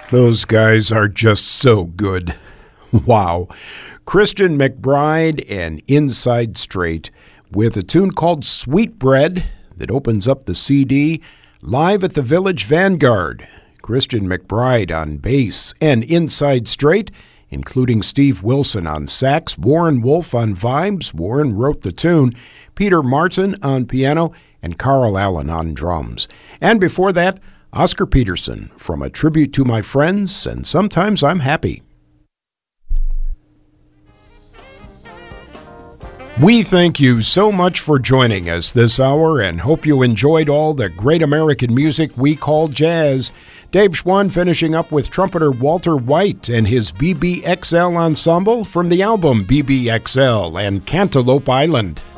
Those guys are just so good. Wow. Christian McBride and Inside Straight with a tune called Sweetbread that opens up the CD, live at the Village Vanguard. Christian McBride on bass and Inside Straight, including Steve Wilson on sax, Warren Wolf on vibes, Warren wrote the tune, Peter Martin on piano, and Carl Allen on drums. And before that, Oscar Peterson from A Tribute to My Friends and Sometimes I'm Happy. We thank you so much for joining us this hour and hope you enjoyed all the great American music we call jazz. Dave Schwann finishing up with trumpeter Walter White and his BBXL Ensemble from the album BBXL and Cantaloupe Island.